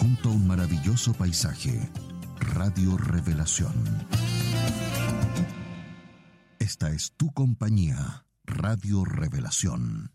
junto a un maravilloso paisaje. Radio Revelación. Esta es tu compañía, Radio Revelación.